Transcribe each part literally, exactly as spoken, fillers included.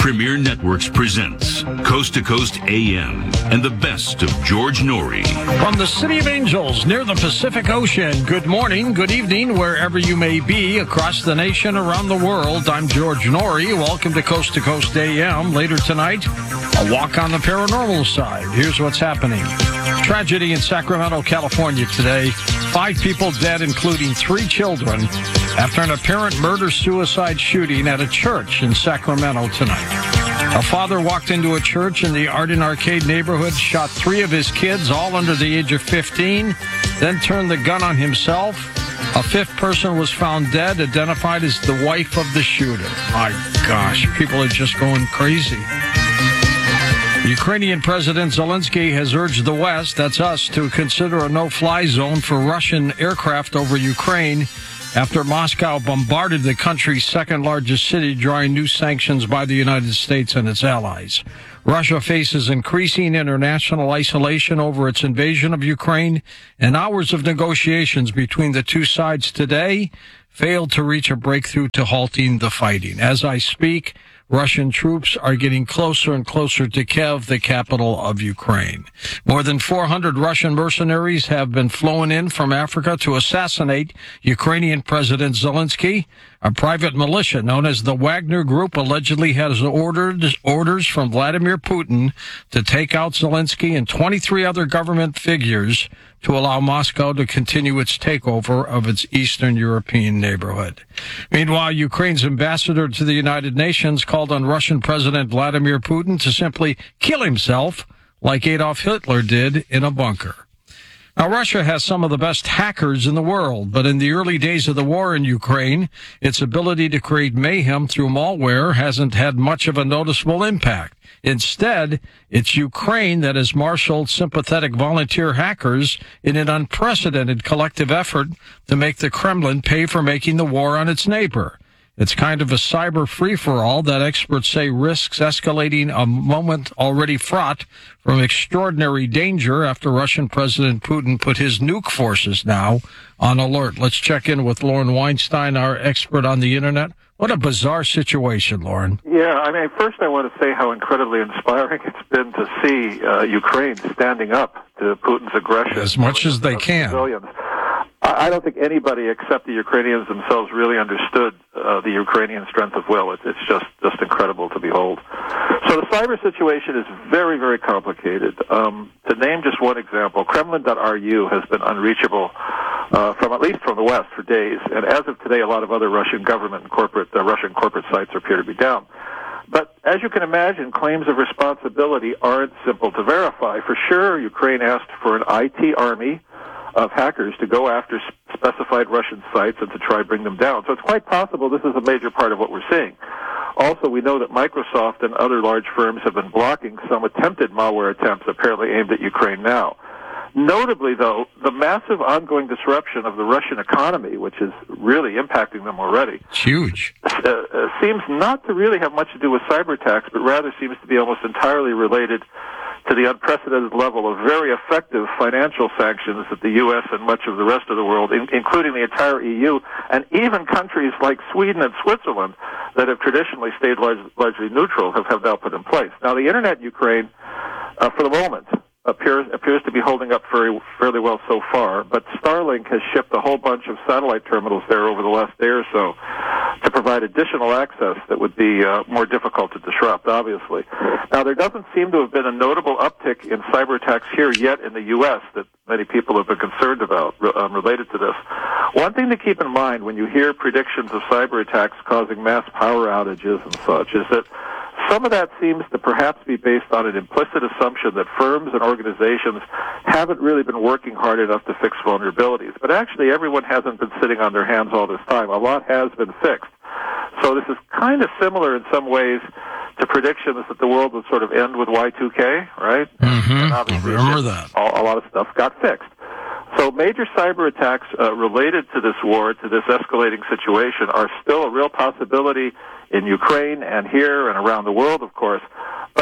Premier Networks presents Coast to Coast A M and the best of George Noory. From the City of Angels near the Pacific Ocean, good morning, good evening, wherever you may be across the nation, around the world. I'm George Noory. Welcome to Coast to Coast A M. Later tonight, a walk on the paranormal side. Here's what's happening. Tragedy in Sacramento, California today. Five people dead, including three children, after an apparent murder-suicide shooting at a church in Sacramento tonight. A father walked into a church in the Arden Arcade neighborhood, shot three of his kids, all under the age of fifteen, then turned the gun on himself. A fifth person was found dead, identified as the wife of the shooter. My gosh, people are just going crazy. Ukrainian President Zelensky has urged the West, that's us, to consider a no-fly zone for Russian aircraft over Ukraine after Moscow bombarded the country's second-largest city, drawing new sanctions by the United States and its allies. Russia faces increasing international isolation over its invasion of Ukraine, and hours of negotiations between the two sides today failed to reach a breakthrough to halting the fighting. As I speak, Russian troops are getting closer and closer to Kiev, the capital of Ukraine. More than four hundred Russian mercenaries have been flown in from Africa to assassinate Ukrainian President Zelensky. A private militia known as the Wagner Group allegedly has ordered orders from Vladimir Putin to take out Zelensky and twenty-three other government figures to allow Moscow to continue its takeover of its Eastern European neighborhood. Meanwhile, Ukraine's ambassador to the United Nations called on Russian President Vladimir Putin to simply kill himself like Adolf Hitler did in a bunker. Now, Russia has some of the best hackers in the world, but in the early days of the war in Ukraine, its ability to create mayhem through malware hasn't had much of a noticeable impact. Instead, it's Ukraine that has marshaled sympathetic volunteer hackers in an unprecedented collective effort to make the Kremlin pay for making the war on its neighbor. It's kind of a cyber free-for-all that experts say risks escalating a moment already fraught from extraordinary danger after Russian President Putin put his nuke forces now on alert. Let's check in with Lauren Weinstein, our expert on the Internet. What a bizarre situation, Lauren. Yeah, I mean, first I want to say how incredibly inspiring it's been to see uh, Ukraine standing up to Putin's aggression. As much as they can. Civilians. I don't think anybody except the Ukrainians themselves really understood uh, the Ukrainian strength of will. It's, it's just, just incredible to behold. So the cyber situation is very, very complicated. Um, to name just one example, Kremlin dot R U has been unreachable uh, from at least from the West for days. And as of today, a lot of other Russian government and corporate, uh, Russian corporate sites appear to be down. But as you can imagine, claims of responsibility aren't simple to verify. For sure, Ukraine asked for an I T army of hackers to go after specified Russian sites and to try to bring them down. So it's quite possible this is a major part of what we're seeing. Also, we know that Microsoft and other large firms have been blocking some attempted malware attempts apparently aimed at Ukraine now. Notably, though, the massive ongoing disruption of the Russian economy, which is really impacting them already, it's huge, uh, uh, seems not to really have much to do with cyber attacks, but rather seems to be almost entirely related to the unprecedented level of very effective financial sanctions that the U S and much of the rest of the world, in, including the entire E U, and even countries like Sweden and Switzerland that have traditionally stayed large, largely neutral, have, have now put in place. Now, the Internet in Ukraine, uh, for the moment, appears appears to be holding up very fairly well so far, but Starlink has shipped a whole bunch of satellite terminals there over the last day or so to provide additional access that would be uh, more difficult to disrupt, obviously. Now, there doesn't seem to have been a notable uptick in cyber attacks here yet in the U S that many people have been concerned about um, related to this. One thing to keep in mind when you hear predictions of cyber attacks causing mass power outages and such is that some of that seems to perhaps be based on an implicit assumption that firms and organizations haven't really been working hard enough to fix vulnerabilities. But actually, everyone hasn't been sitting on their hands all this time. A lot has been fixed. So this is kind of similar in some ways to predictions that the world would sort of end with Y two K, right? Mm-hmm. And obviously, I remember that. A lot of stuff got fixed. So major cyber attacks uh, related to this war, to this escalating situation, are still a real possibility in Ukraine and here and around the world, of course. But it's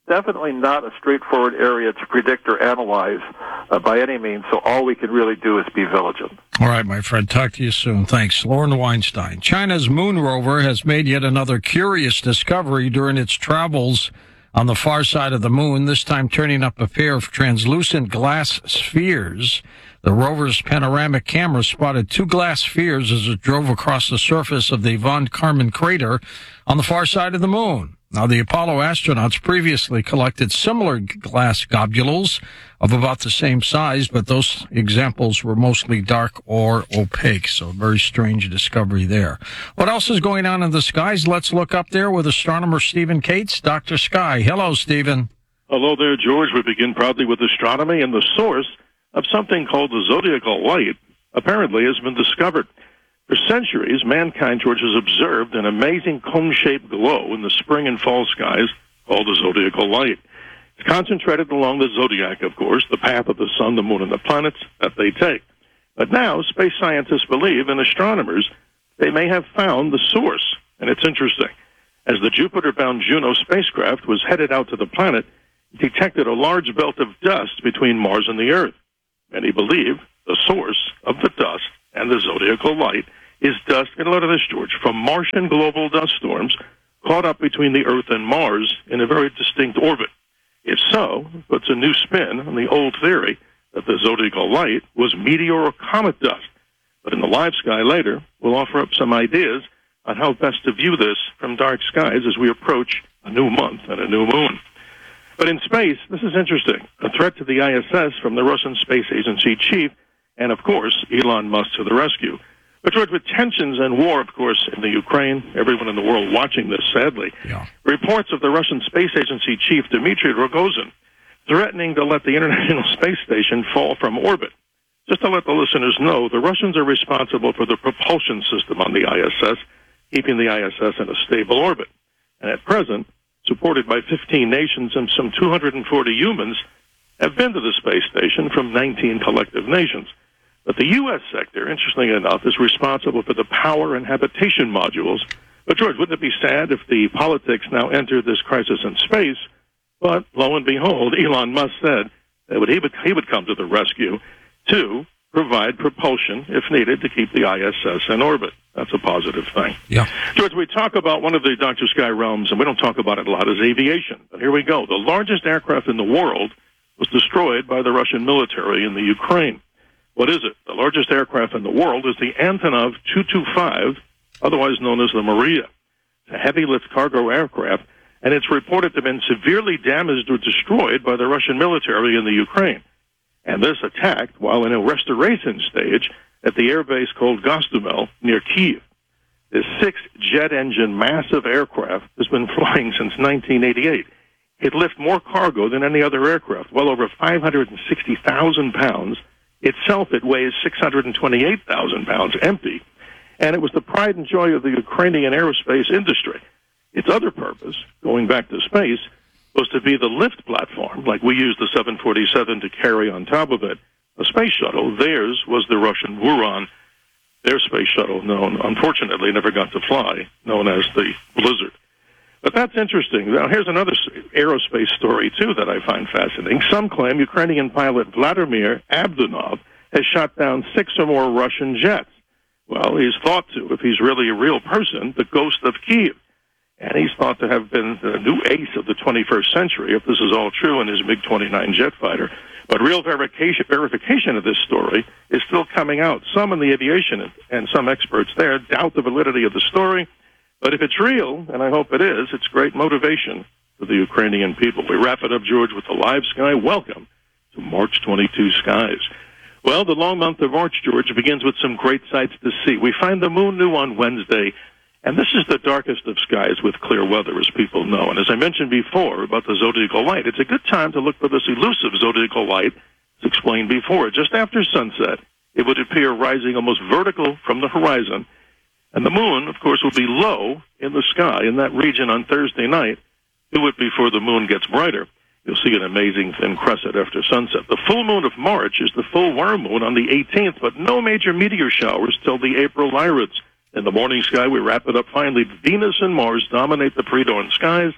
definitely not a straightforward area to predict or analyze uh, by any means, so all we can really do is be vigilant. All right, my friend. Talk to you soon. Thanks. Lauren Weinstein. China's moon rover has made yet another curious discovery during its travels on the far side of the moon, this time turning up a pair of translucent glass spheres. The rover's panoramic camera spotted two glass spheres as it drove across the surface of the Von Karman crater on the far side of the moon. Now, the Apollo astronauts previously collected similar glass globules of about the same size, but those examples were mostly dark or opaque, so a very strange discovery there. What else is going on in the skies? Let's look up there with astronomer Stephen Cates. Doctor Sky. Hello, Stephen. Hello there, George. We begin proudly with astronomy, and the source of something called the zodiacal light apparently has been discovered. For centuries, mankind, George, has observed an amazing cone-shaped glow in the spring and fall skies called the zodiacal light. It's concentrated along the zodiac, of course, the path of the sun, the moon, and the planets that they take. But now, space scientists believe, and astronomers, they may have found the source. And it's interesting. As the Jupiter-bound Juno spacecraft was headed out to the planet, it detected a large belt of dust between Mars and the Earth. Many believe the source of the dust and the zodiacal light is dust, get a load of this, George, from Martian global dust storms caught up between the Earth and Mars in a very distinct orbit. If so, it puts a new spin on the old theory that the zodiacal light was meteor or comet dust. But in the live sky later, we'll offer up some ideas on how best to view this from dark skies as we approach a new month and a new moon. But in space, this is interesting. A threat to the I S S from the Russian Space Agency chief, and of course, Elon Musk to the rescue. But George, with tensions and war, of course, in the Ukraine, everyone in the world watching this, sadly, yeah. reports of the Russian Space Agency chief, Dmitry Rogozin, threatening to let the International Space Station fall from orbit. Just to let the listeners know, the Russians are responsible for the propulsion system on the I S S, keeping the I S S in a stable orbit. And at present, supported by fifteen nations and some two hundred forty humans, have been to the space station from nineteen collective nations. But the U S sector, interestingly enough, is responsible for the power and habitation modules. But, George, wouldn't it be sad if the politics now entered this crisis in space? But, lo and behold, Elon Musk said that he would, he would come to the rescue to provide propulsion, if needed, to keep the I S S in orbit. That's a positive thing. Yeah. George, we talk about one of the Doctor Sky realms, and we don't talk about it a lot, is aviation. But here we go. The largest aircraft in the world was destroyed by the Russian military in the Ukraine. What is it? The largest aircraft in the world is the Antonov two twenty-five, otherwise known as the Maria. It's a heavy-lift cargo aircraft, and it's reported to have been severely damaged or destroyed by the Russian military in the Ukraine. And this attacked while in a restoration stage at the airbase called Gostomel near Kyiv. This six-jet-engine massive aircraft has been flying since nineteen eighty-eight. It lifts more cargo than any other aircraft, well over five hundred sixty thousand pounds. Itself, it weighs six hundred twenty-eight thousand pounds empty, and it was the pride and joy of the Ukrainian aerospace industry. Its other purpose, going back to space, was to be the lift platform, like we use the seven forty-seven to carry on top of it a space shuttle. Theirs was the Russian Buran. Their space shuttle, known, unfortunately, never got to fly, known as the Blizzard. But that's interesting. Now, here's another aerospace story, too, that I find fascinating. Some claim Ukrainian pilot Vladimir Abdunov has shot down six or more Russian jets. Well, he's thought to, if he's really a real person, the ghost of Kyiv. And he's thought to have been the new ace of the twenty-first century, if this is all true, in his MiG twenty-nine jet fighter. But real verification, verification of this story is still coming out. Some in the aviation and some experts there doubt the validity of the story. But if it's real, and I hope it is, it's great motivation for the Ukrainian people. We wrap it up, George, with the live sky. Welcome to March twenty-two skies. Well, the long month of March, George, begins with some great sights to see. We find the moon new on Wednesday, and this is the darkest of skies with clear weather, as people know. And as I mentioned before about the zodiacal light, it's a good time to look for this elusive zodiacal light, as explained before. Just after sunset, it would appear rising almost vertical from the horizon. And the moon, of course, will be low in the sky in that region on Thursday night. Do it before the moon gets brighter. You'll see an amazing thin crescent after sunset. The full moon of March is the full worm moon on the eighteenth, but no major meteor showers till the April Lyrids. In the morning sky, we wrap it up finally. Venus and Mars dominate the pre-dawn skies.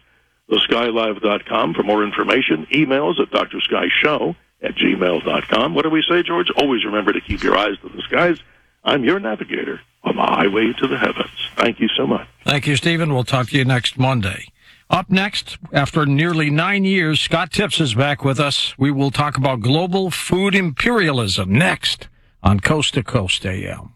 the sky live dot com for more information. Emails at d r sky show at gmail dot com. What do we say, George? Always remember to keep your eyes to the skies. I'm your navigator on the highway to the heavens. Thank you so much. Thank you, Stephen. We'll talk to you next Monday. Up next, after nearly nine years, Scott Tips is back with us. We will talk about global food imperialism next on Coast to Coast A M.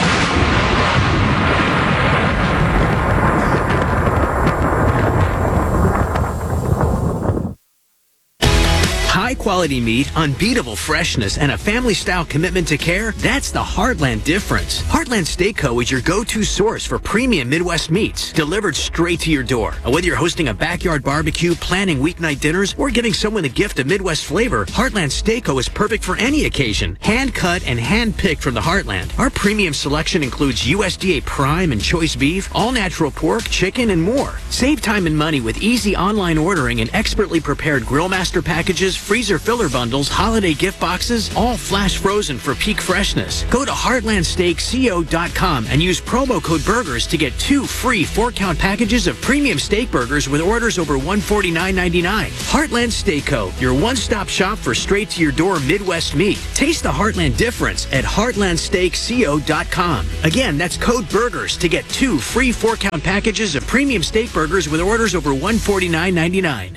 High-quality meat, unbeatable freshness, and a family-style commitment to care, that's the Heartland difference. Heartland Steak Co. is your go-to source for premium Midwest meats, delivered straight to your door. And whether you're hosting a backyard barbecue, planning weeknight dinners, or giving someone a gift of Midwest flavor, Heartland Steak Co. is perfect for any occasion. Hand-cut and hand-picked from the Heartland. Our premium selection includes U S D A prime and choice beef, all-natural pork, chicken, and more. Save time and money with easy online ordering and expertly prepared Grillmaster packages, freezer filler bundles, holiday gift boxes, all flash frozen for peak freshness. Go to heartland steak co dot com and use promo code BURGERS to get two free four-count packages of premium steak burgers with orders over one hundred forty-nine ninety-nine. Heartland Steak Co., your one-stop shop for straight-to-your-door Midwest meat. Taste the Heartland difference at heartland steak co dot com. Again, that's code BURGERS to get two free four-count packages of premium steak burgers with orders over one hundred forty-nine ninety-nine.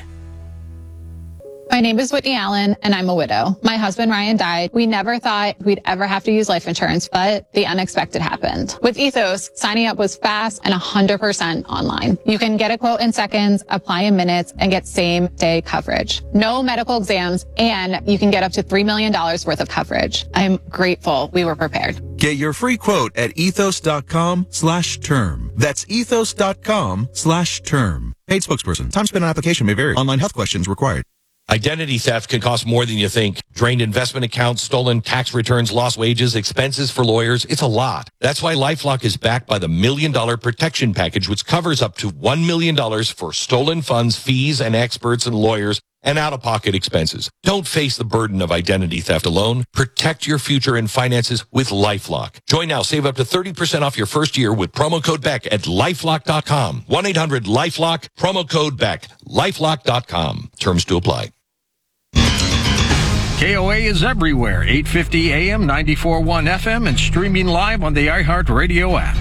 My name is Whitney Allen, and I'm a widow. My husband, Ryan, died. We never thought we'd ever have to use life insurance, but the unexpected happened. With Ethos, signing up was fast and one hundred percent online. You can get a quote in seconds, apply in minutes, and get same-day coverage. No medical exams, and you can get up to three million dollars worth of coverage. I'm grateful we were prepared. Get your free quote at ethos.com slash term. That's ethos.com slash term. Paid spokesperson. Time spent on application may vary. Online health questions required. Identity theft can cost more than you think. Drained investment accounts, stolen tax returns, lost wages, expenses for lawyers. It's a lot. That's why LifeLock is backed by the Million Dollar Protection Package, which covers up to one million dollars for stolen funds, fees, and experts and lawyers, and out-of-pocket expenses. Don't face the burden of identity theft alone. Protect your future and finances with LifeLock. Join now. Save up to thirty percent off your first year with promo code Beck at lifelock dot com. one eight hundred lifelock, promo code Beck, lifelock dot com. Terms to apply. K O A is everywhere. eight fifty A M, ninety-four point one F M, and streaming live on the iHeartRadio app.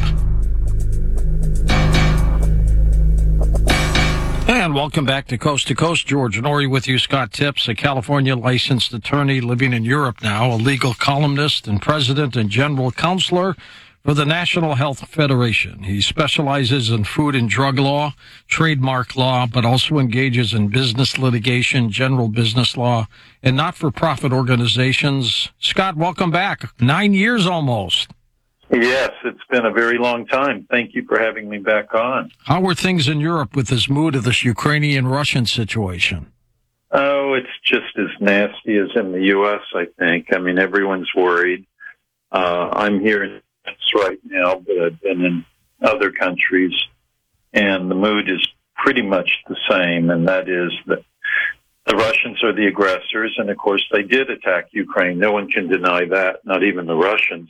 And welcome back to Coast to Coast. George Noory with you. Scott Tips, a California licensed attorney living in Europe now, a legal columnist and president and general counselor for the National Health Federation. He specializes in food and drug law, trademark law, but also engages in business litigation, general business law, and not-for-profit organizations. Scott, welcome back. Nine years almost. Yes, it's been a very long time. Thank you for having me back on. How are things in Europe with this mood of this Ukrainian-Russian situation? Oh, it's just as nasty as in the U S, I think. I mean, everyone's worried. Uh, I'm here in France right now, but I've been in other countries, and the mood is pretty much the same, and that is that the Russians are the aggressors, and of course they did attack Ukraine. No one can deny that, not even the Russians.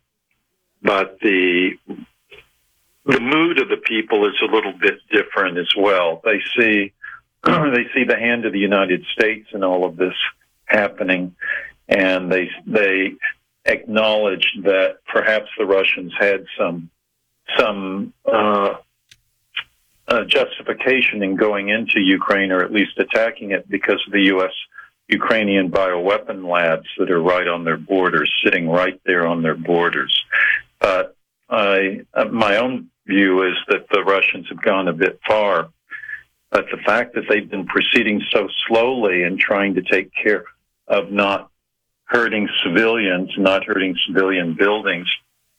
But the the mood of the people is a little bit different as well. They see they see the hand of the United States in all of this happening, and they they acknowledge that perhaps the Russians had some some uh, uh, justification in going into Ukraine, or at least attacking it, because of the U S Ukrainian bioweapon labs that are right on their borders, sitting right there on their borders. But I, uh, my own view is that the Russians have gone a bit far. But the fact that they've been proceeding so slowly and trying to take care of not hurting civilians, not hurting civilian buildings,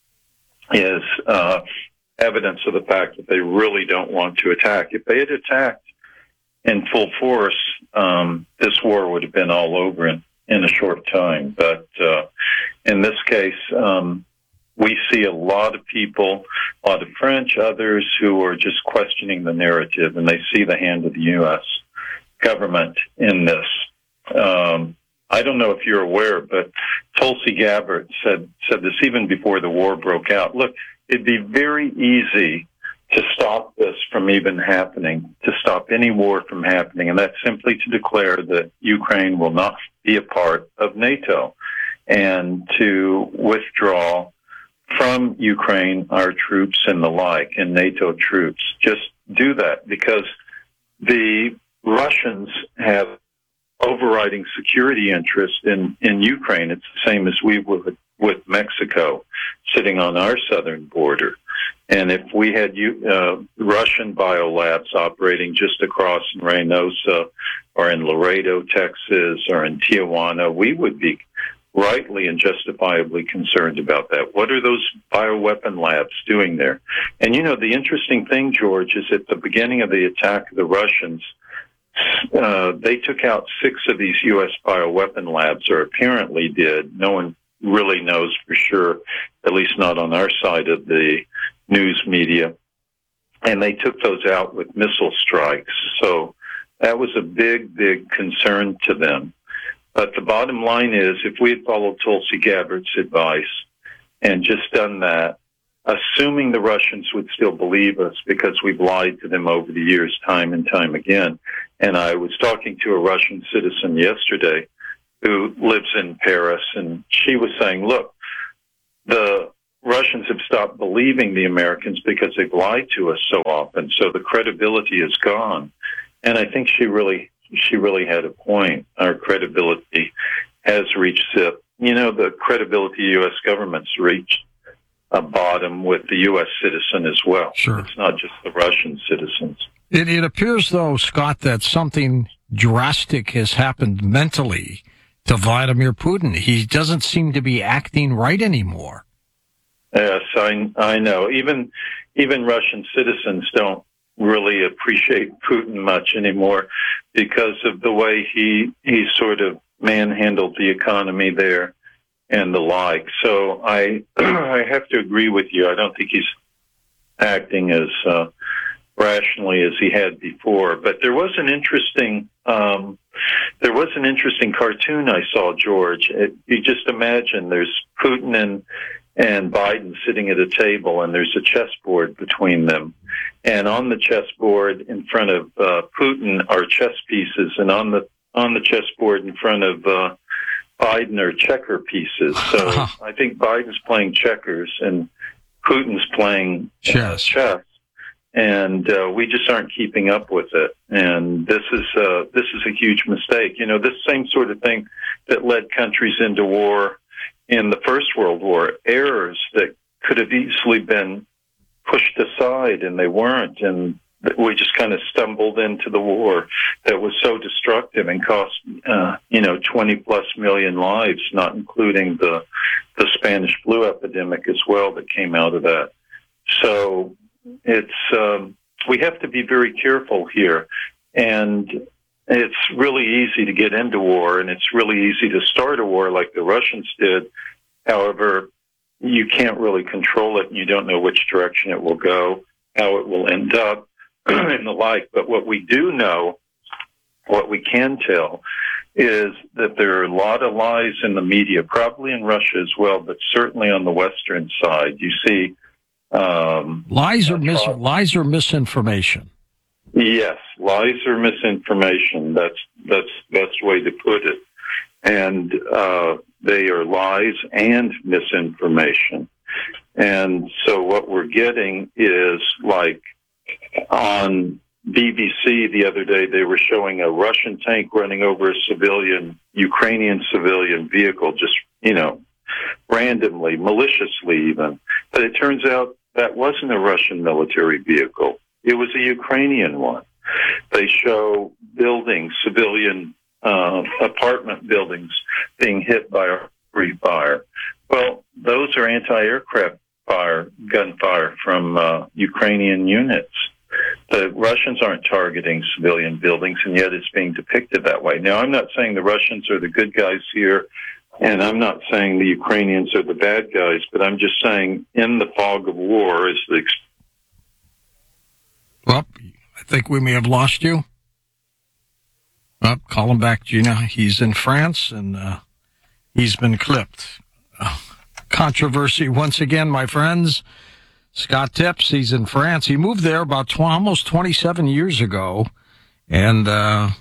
is uh, evidence of the fact that they really don't want to attack. If they had attacked in full force, um, this war would have been all over in, in a short time. But uh, in this case, um, we see a lot of people, a lot of French, others who are just questioning the narrative, and they see the hand of the U S government in this. Um, I don't know if you're aware, but Tulsi Gabbard said said this even before the war broke out. Look, it'd be very easy to stop this from even happening, to stop any war from happening, and that's simply to declare that Ukraine will not be a part of NATO and to withdraw from Ukraine our troops and the like, and NATO troops. Just do that, because the Russians have overriding security interest in, in Ukraine. It's the same as we would with Mexico sitting on our southern border. And if we had uh, Russian biolabs operating just across in Reynosa or in Laredo, Texas, or in Tijuana, we would be rightly and justifiably concerned about that. What are those bioweapon labs doing there? And, you know, the interesting thing, George, is at the beginning of the attack of the Russians, uh, they took out six of these U S bioweapon labs, or apparently did. No one really knows for sure, at least not on our side of the news media. And they took those out with missile strikes. So that was a big, big concern to them. But the bottom line is, if we had followed Tulsi Gabbard's advice and just done that, assuming the Russians would still believe us, because we've lied to them over the years time and time again. And I was talking to a Russian citizen yesterday who lives in Paris, and she was saying, look, the Russians have stopped believing the Americans because they've lied to us so often, so the credibility is gone. And I think she really she really had a point. Our credibility has reached, uh, you know, the credibility of the U S government's reached a bottom with the U S citizen as well. Sure. It's not just the Russian citizens. It, it appears, though, Scott, that something drastic has happened mentally to Vladimir Putin. He doesn't seem to be acting right anymore. Yes, I, I know. Even even Russian citizens don't really appreciate Putin much anymore because of the way he he sort of manhandled the economy there and the like. So I I have to agree with you. I don't think he's acting as uh, rationally as he had before. But there was an interesting um, there was an interesting cartoon I saw, George. It, you just imagine there's Putin and and Biden sitting at a table, and there's a chessboard between them. And on the chessboard in front of uh, Putin are chess pieces, and on the on the chessboard in front of uh, Biden are checker pieces. So I think Biden's playing checkers, and Putin's playing chess. Uh, chess. And uh, we just aren't keeping up with it. And this is uh, this is a huge mistake. You know, this same sort of thing that led countries into war in the First World War, errors that could have easily been pushed aside, and they weren't, and we just kind of stumbled into the war that was so destructive and cost, uh, you know, twenty plus million lives, not including the the Spanish flu epidemic as well that came out of that. So it's um, we have to be very careful here, and it's really easy to get into war, and it's really easy to start a war like the Russians did. However, you can't really control it, and you don't know which direction it will go, how it will end up, and the like. But what we do know, what we can tell, is that there are a lot of lies in the media, probably in Russia as well, but certainly on the Western side. You see... Um, lies, or mis- lies or misinformation. Yes, lies or misinformation. That's that's the best way to put it. And uh, they are lies and misinformation. And so what we're getting is, like on B B C the other day, they were showing a Russian tank running over a civilian, Ukrainian civilian vehicle, just, you know, randomly, maliciously even. But it turns out that wasn't a Russian military vehicle. It was a Ukrainian one. They show buildings, civilian uh, apartment buildings being hit by artillery fire. Well, those are anti-aircraft fire, gunfire from uh, Ukrainian units. The Russians aren't targeting civilian buildings, and yet it's being depicted that way. Now, I'm not saying the Russians are the good guys here, and I'm not saying the Ukrainians are the bad guys, but I'm just saying in the fog of war is the... Well, I think we may have lost you. Oh, call him back, Gina. He's in France, and uh, he's been clipped. Uh, controversy once again, my friends. Scott Tips, he's in France. He moved there about tw- almost twenty-seven years ago, and uh,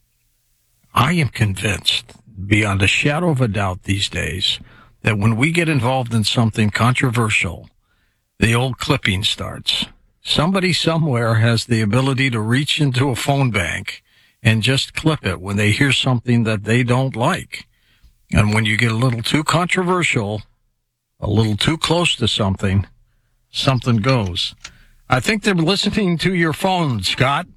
I am convinced, beyond a shadow of a doubt these days, that when we get involved in something controversial, the old clipping starts. Somebody somewhere has the ability to reach into a phone bank and just clip it when they hear something that they don't like. And when you get a little too controversial, a little too close to something, something goes. I think they're listening to your phone, Scott.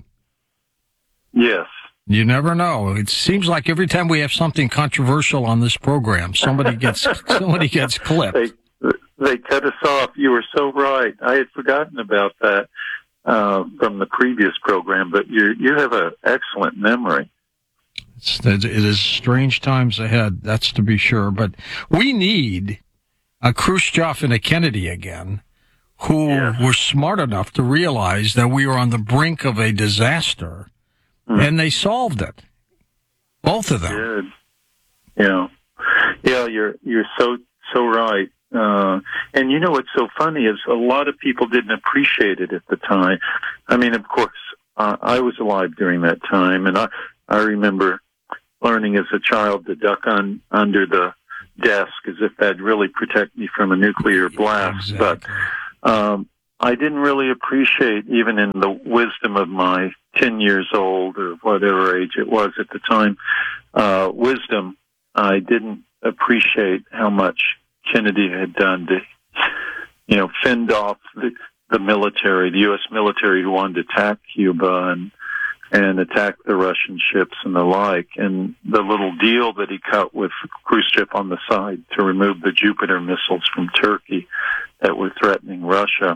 Yes. You never know. It seems like every time we have something controversial on this program, somebody gets somebody gets clipped. They, they cut us off. You were so right. I had forgotten about that uh, from the previous program, but you you have an excellent memory. It's, it is strange times ahead, that's to be sure. But we need a Khrushchev and a Kennedy again, who yes. were smart enough to realize that we were on the brink of a disaster, mm. and they solved it. Both of them. Good. Yeah, yeah. You're you're so so right. Uh, and you know what's so funny is a lot of people didn't appreciate it at the time. I mean, of course, uh, I was alive during that time, and I I remember learning as a child to duck on under the desk as if that'd really protect me from a nuclear blast. Exactly. But um, I didn't really appreciate, even in the wisdom of my ten years old or whatever age it was at the time, uh, wisdom, I didn't appreciate how much Kennedy had done to, you know, fend off the, the military, the U S military who wanted to attack Cuba and and attack the Russian ships and the like, and the little deal that he cut with Khrushchev on the side to remove the Jupiter missiles from Turkey that were threatening Russia.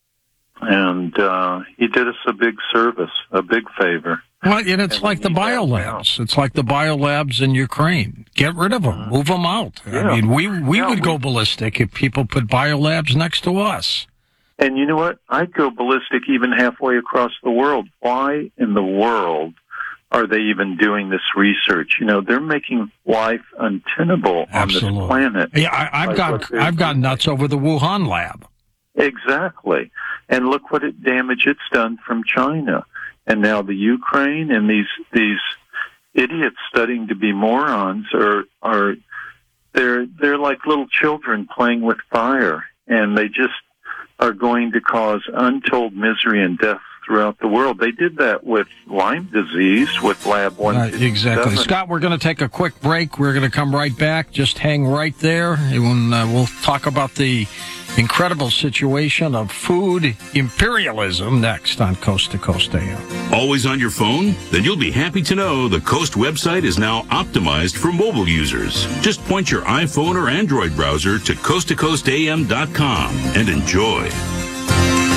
And uh, he did us a big service, a big favor. Well, and it's and like the biolabs. It's like the biolabs in Ukraine. Get rid of them. Move them out. Yeah. I mean, we, we yeah, would we, go ballistic if people put biolabs next to us. And you know what? I'd go ballistic even halfway across the world. Why in the world are they even doing this research? You know, they're making life untenable Absolutely. on this planet. Yeah, I, I've got I've got nuts over the Wuhan lab. Exactly. And look what it damage it's done from China. And now the Ukraine and these these idiots studying to be morons are are they're they're like little children playing with fire, and they just are going to cause untold misery and death throughout the world. They did that with Lyme disease with Lab one fifty-seven. Uh, exactly. Scott, we're going to take a quick break. We're going to come right back. Just hang right there. And uh, we'll talk about the incredible situation of food imperialism next on Coast to Coast A M. Always on your phone? Then you'll be happy to know the Coast website is now optimized for mobile users. Just point your iPhone or Android browser to coast to coast a m dot com and enjoy.